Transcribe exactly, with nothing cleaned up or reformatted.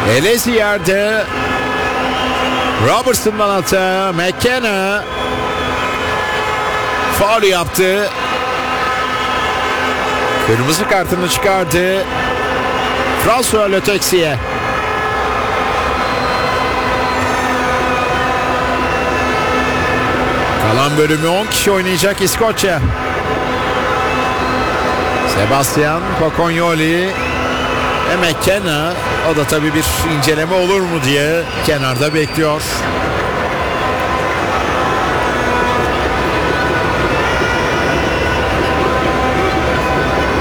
Elezi yerde. Robertson'dan hata. McKenna faul yaptı. Kırmızı kartını çıkardı François Le Texier. Kalan bölümü on kişi oynayacak İskoçya. Sebastian Cocognoli ve McKenna, o da tabii bir inceleme olur mu diye kenarda bekliyor.